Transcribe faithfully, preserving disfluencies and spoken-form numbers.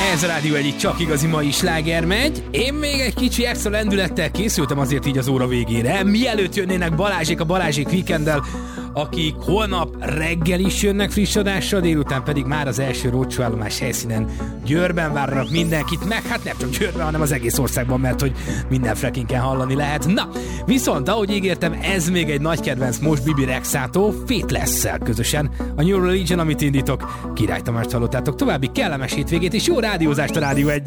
Ez a Rádió egy csak igazi mai sláger megy. Én még egy kicsi extra lendülettel készültem azért így az óra végére. Mielőtt jönnének Balázsék a Balázsék Weekenddel, akik holnap reggel is jönnek friss adással, délután pedig már az első rócsóállomás helyszínen Győrben várnak mindenkit, meg hát nem csak Győrben, hanem az egész országban, mert hogy minden frekinken hallani lehet. Na, viszont ahogy ígértem, ez még egy nagy kedvenc most Bibi Rexától, Faithless-szel közösen a New Religion, amit indítok. Király Tamást hallottátok, további kellemes hétvégét és jó rádiózást a Rádió egy.